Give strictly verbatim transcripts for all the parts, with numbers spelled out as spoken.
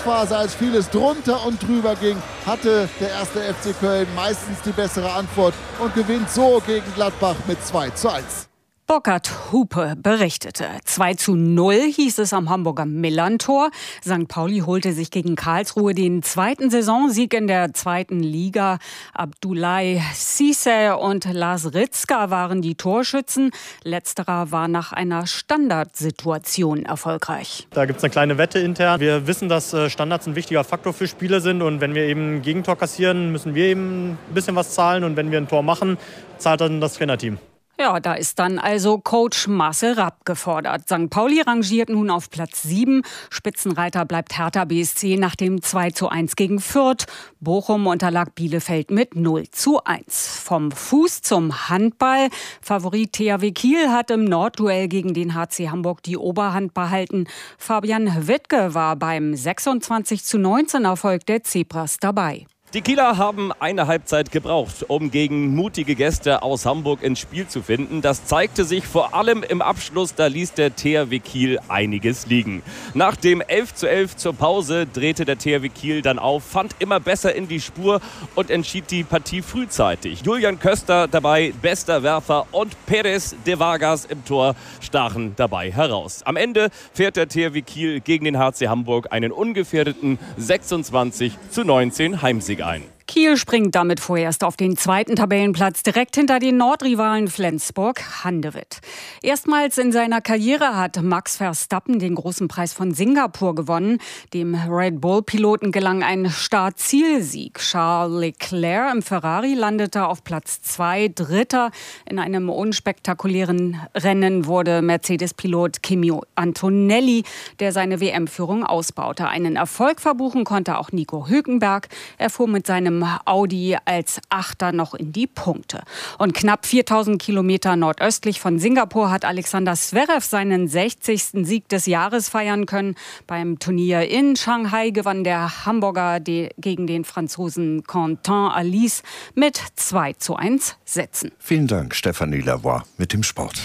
Schlussphase, als vieles drunter und drüber ging, hatte der erste F C Köln meistens die bessere Antwort und gewinnt so gegen Gladbach mit zwei zu eins. Burkhard Hupe berichtete. zwei zu null hieß es am Hamburger Millerntor. Sankt Pauli holte sich gegen Karlsruhe den zweiten Saisonsieg in der zweiten Liga. Abdoulaye Cissé und Lars Ritzka waren die Torschützen. Letzterer war nach einer Standardsituation erfolgreich. Da gibt es eine kleine Wette intern. Wir wissen, dass Standards ein wichtiger Faktor für Spieler sind. Und wenn wir eben ein Gegentor kassieren, müssen wir eben ein bisschen was zahlen. Und wenn wir ein Tor machen, zahlt dann das Trainerteam. Ja, da ist dann also Coach Marcel Rapp gefordert. Sankt Pauli rangiert nun auf Platz sieben. Spitzenreiter bleibt Hertha B S C nach dem zwei zu eins gegen Fürth. Bochum unterlag Bielefeld mit null zu eins. Vom Fuß zum Handball. Favorit T H W Kiel hat im Nordduell gegen den H C Hamburg die Oberhand behalten. Fabian Wittke war beim sechsundzwanzig zu neunzehn Erfolg der Zebras dabei. Die Kieler haben eine Halbzeit gebraucht, um gegen mutige Gäste aus Hamburg ins Spiel zu finden. Das zeigte sich vor allem im Abschluss, da ließ der T H W Kiel einiges liegen. Nach dem elf zu elf zur Pause drehte der T H W Kiel dann auf, fand immer besser in die Spur und entschied die Partie frühzeitig. Julian Köster dabei, bester Werfer, und Perez de Vargas im Tor stachen dabei heraus. Am Ende fährt der T H W Kiel gegen den H C Hamburg einen ungefährdeten sechsundzwanzig zu neunzehn Heimsieg ein. Kiel springt damit vorerst auf den zweiten Tabellenplatz, direkt hinter den Nordrivalen Flensburg-Handewitt. Erstmals in seiner Karriere hat Max Verstappen den großen Preis von Singapur gewonnen. Dem Red Bull-Piloten gelang ein Start-Ziel-Sieg. Charles Leclerc im Ferrari landete auf Platz zwei. Dritter in einem unspektakulären Rennen wurde Mercedes-Pilot Kimi Antonelli, der seine W M-Führung ausbaute. Einen Erfolg verbuchen konnte auch Nico Hülkenberg. Er fuhr mit seinem Audi als Achter noch in die Punkte. Und knapp viertausend Kilometer nordöstlich von Singapur hat Alexander Zverev seinen sechzigsten Sieg des Jahres feiern können. Beim Turnier in Shanghai gewann der Hamburger de- gegen den Franzosen Quentin Alice mit zwei zu eins Sätzen. Vielen Dank, Stefanie Lavoie mit dem Sport.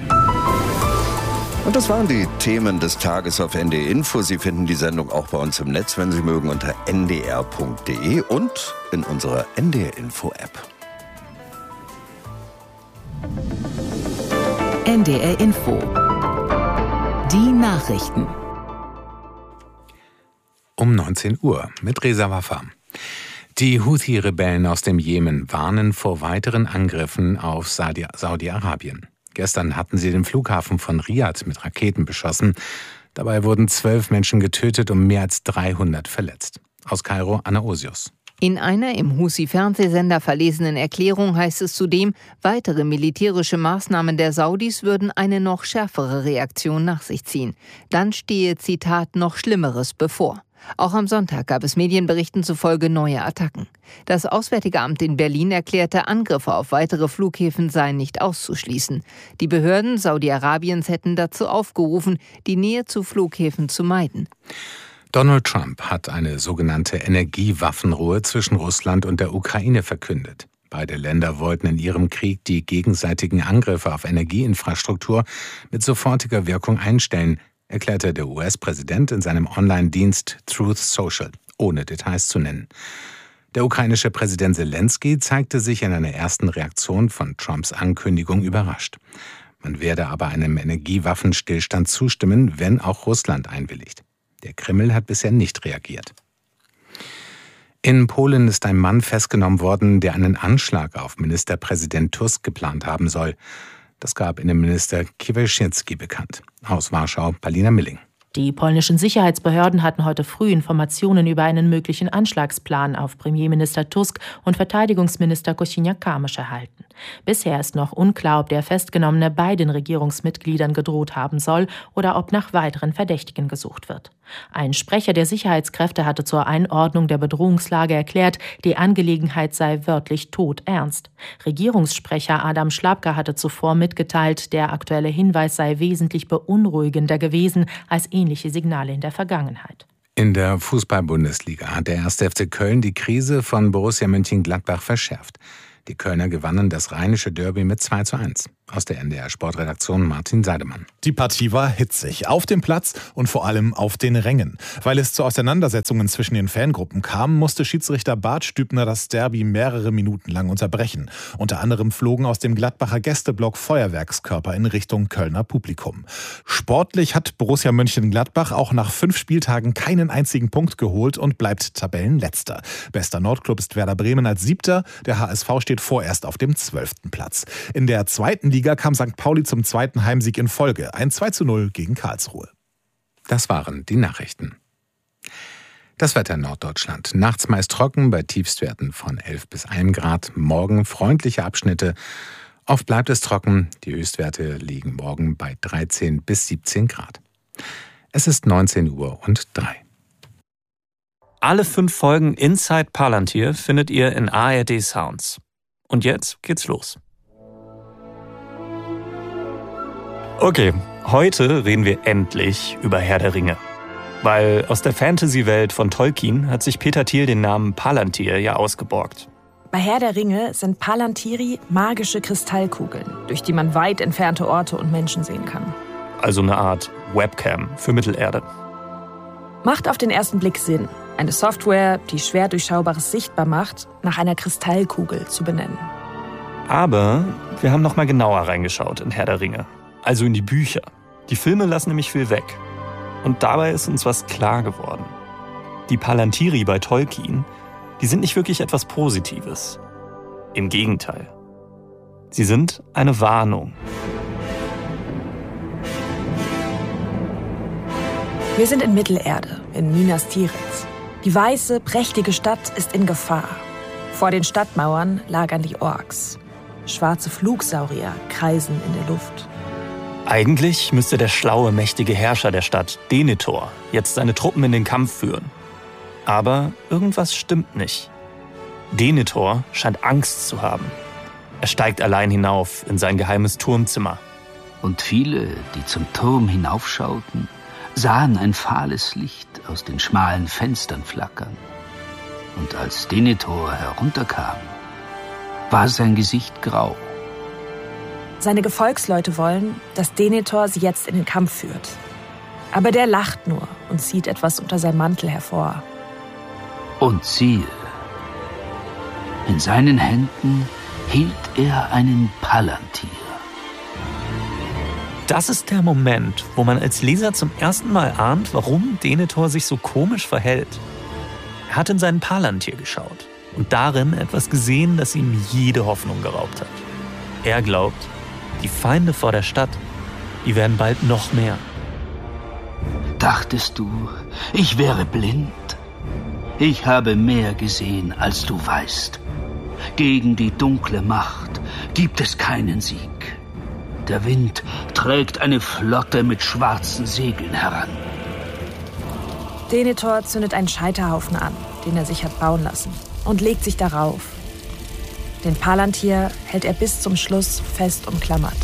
Und das waren die Themen des Tages auf N D R Info. Sie finden die Sendung auch bei uns im Netz, wenn Sie mögen, unter n d r punkt d e und in unserer N D R Info App. N D R Info. Die Nachrichten. Um neunzehn Uhr mit Reza Waffa. Die Houthi-Rebellen aus dem Jemen warnen vor weiteren Angriffen auf Saudi- Saudi-Arabien. Gestern hatten sie den Flughafen von Riad mit Raketen beschossen. Dabei wurden zwölf Menschen getötet und mehr als dreihundert verletzt. Aus Kairo, Anna Osius. In einer im Husi-Fernsehsender verlesenen Erklärung heißt es zudem, weitere militärische Maßnahmen der Saudis würden eine noch schärfere Reaktion nach sich ziehen. Dann stehe, Zitat, noch Schlimmeres bevor. Auch am Sonntag gab es Medienberichten zufolge neue Attacken. Das Auswärtige Amt in Berlin erklärte, Angriffe auf weitere Flughäfen seien nicht auszuschließen. Die Behörden Saudi-Arabiens hätten dazu aufgerufen, die Nähe zu Flughäfen zu meiden. Donald Trump hat eine sogenannte Energiewaffenruhe zwischen Russland und der Ukraine verkündet. Beide Länder wollten in ihrem Krieg die gegenseitigen Angriffe auf Energieinfrastruktur mit sofortiger Wirkung einstellen, erklärte der U S-Präsident in seinem Online-Dienst Truth Social, ohne Details zu nennen. Der ukrainische Präsident Zelensky zeigte sich in einer ersten Reaktion von Trumps Ankündigung überrascht. Man werde aber einem Energiewaffenstillstand zustimmen, wenn auch Russland einwilligt. Der Kreml hat bisher nicht reagiert. In Polen ist ein Mann festgenommen worden, der einen Anschlag auf Ministerpräsident Tusk geplant haben soll. Das gab Innenminister Kiewalczycki bekannt. Aus Warschau, Palina Milling. Die polnischen Sicherheitsbehörden hatten heute früh Informationen über einen möglichen Anschlagsplan auf Premierminister Tusk und Verteidigungsminister Kosiniak-Kamysz erhalten. Bisher ist noch unklar, ob der Festgenommene beiden Regierungsmitgliedern gedroht haben soll oder ob nach weiteren Verdächtigen gesucht wird. Ein Sprecher der Sicherheitskräfte hatte zur Einordnung der Bedrohungslage erklärt, die Angelegenheit sei wörtlich todernst. Regierungssprecher Adam Szłapka hatte zuvor mitgeteilt, der aktuelle Hinweis sei wesentlich beunruhigender gewesen als ähnliche Signale in der Vergangenheit. In der Fußball-Bundesliga hat der erste F C Köln die Krise von Borussia Mönchengladbach verschärft. Die Kölner gewannen das rheinische Derby mit zwei zu eins. Aus der N D R-Sportredaktion Martin Seidemann. Die Partie war hitzig, auf dem Platz und vor allem auf den Rängen. Weil es zu Auseinandersetzungen zwischen den Fangruppen kam, musste Schiedsrichter Bart Stübner das Derby mehrere Minuten lang unterbrechen. Unter anderem flogen aus dem Gladbacher Gästeblock Feuerwerkskörper in Richtung Kölner Publikum. Sportlich hat Borussia Mönchengladbach auch nach fünf Spieltagen keinen einzigen Punkt geholt und bleibt Tabellenletzter. Bester Nordklub ist Werder Bremen als Siebter, der H S V steht vorerst auf dem zwölften Platz. In der zweiten Liga kam Sankt Pauli zum zweiten Heimsieg in Folge. Ein zwei zu null gegen Karlsruhe. Das waren die Nachrichten. Das Wetter in Norddeutschland. Nachts meist trocken bei Tiefstwerten von elf bis ein Grad. Morgen freundliche Abschnitte. Oft bleibt es trocken. Die Höchstwerte liegen morgen bei dreizehn bis siebzehn Grad. Es ist neunzehn Uhr und drei. Alle fünf Folgen Inside Palantir findet ihr in A R D Sounds. Und jetzt geht's los. Okay, heute reden wir endlich über Herr der Ringe. Weil aus der Fantasy-Welt von Tolkien hat sich Peter Thiel den Namen Palantir ja ausgeborgt. Bei Herr der Ringe sind Palantiri magische Kristallkugeln, durch die man weit entfernte Orte und Menschen sehen kann. Also eine Art Webcam für Mittelerde. Macht auf den ersten Blick Sinn, eine Software, die schwer Durchschaubares sichtbar macht, nach einer Kristallkugel zu benennen. Aber wir haben noch mal genauer reingeschaut in Herr der Ringe. Also in die Bücher. Die Filme lassen nämlich viel weg. Und dabei ist uns was klar geworden. Die Palantiri bei Tolkien, die sind nicht wirklich etwas Positives. Im Gegenteil. Sie sind eine Warnung. Wir sind in Mittelerde, in Minas Tirith. Die weiße, prächtige Stadt ist in Gefahr. Vor den Stadtmauern lagern die Orks. Schwarze Flugsaurier kreisen in der Luft. Eigentlich müsste der schlaue, mächtige Herrscher der Stadt, Denethor, jetzt seine Truppen in den Kampf führen. Aber irgendwas stimmt nicht. Denethor scheint Angst zu haben. Er steigt allein hinauf in sein geheimes Turmzimmer. Und viele, die zum Turm hinaufschauten, sahen ein fahles Licht aus den schmalen Fenstern flackern. Und als Denethor herunterkam, war sein Gesicht grau. Seine Gefolgsleute wollen, dass Denethor sie jetzt in den Kampf führt. Aber der lacht nur und zieht etwas unter seinem Mantel hervor. Und siehe, in seinen Händen hielt er einen Palantir. Das ist der Moment, wo man als Leser zum ersten Mal ahnt, warum Denethor sich so komisch verhält. Er hat in seinen Palantir geschaut und darin etwas gesehen, das ihm jede Hoffnung geraubt hat. Er glaubt, die Feinde vor der Stadt, die werden bald noch mehr. Dachtest du, ich wäre blind? Ich habe mehr gesehen, als du weißt. Gegen die dunkle Macht gibt es keinen Sieg. Der Wind trägt eine Flotte mit schwarzen Segeln heran. Denethor zündet einen Scheiterhaufen an, den er sich hat bauen lassen, und legt sich darauf. Den Palantir hält er bis zum Schluss fest umklammert.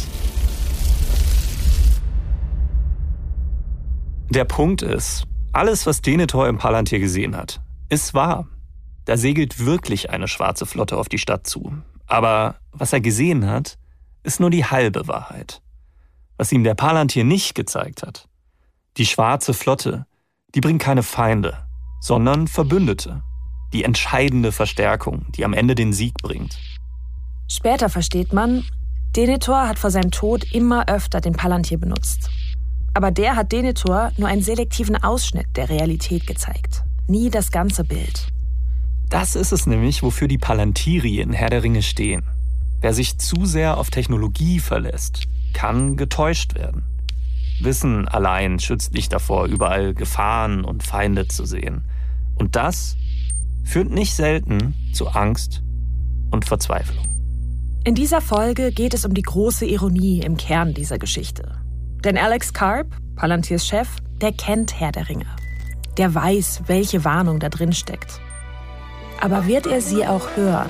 Der Punkt ist, alles, was Denethor im Palantir gesehen hat, ist wahr. Da segelt wirklich eine schwarze Flotte auf die Stadt zu. Aber was er gesehen hat, ist nur die halbe Wahrheit. Was ihm der Palantir nicht gezeigt hat. Die schwarze Flotte, die bringt keine Feinde, sondern Verbündete. Die entscheidende Verstärkung, die am Ende den Sieg bringt. Später versteht man, Denethor hat vor seinem Tod immer öfter den Palantir benutzt. Aber der hat Denethor nur einen selektiven Ausschnitt der Realität gezeigt. Nie das ganze Bild. Das ist es nämlich, wofür die Palantiri in Herr der Ringe stehen. Wer sich zu sehr auf Technologie verlässt, kann getäuscht werden. Wissen allein schützt nicht davor, überall Gefahren und Feinde zu sehen. Und das führt nicht selten zu Angst und Verzweiflung. In dieser Folge geht es um die große Ironie im Kern dieser Geschichte. Denn Alex Karp, Palantirs Chef, der kennt Herr der Ringe. Der weiß, welche Warnung da drin steckt. Aber wird er sie auch hören?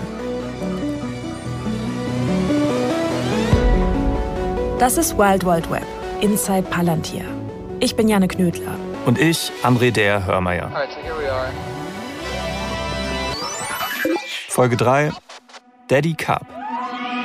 Das ist Wild Wild Web, Inside Palantir. Ich bin Janne Knödler. Und ich, André der Hörmeier. Alright, so here we are. Folge drei, Daddy Carp.